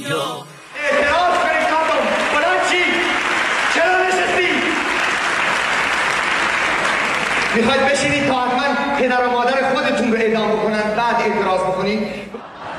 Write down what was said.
دنیا. اعتراض کنید کاتون. بلند چی؟ چرا نشستی؟ میخواید بشینید تا حتما پدر و مادر خودتون رو اعدام بکنن بعد اعتراض بکنید؟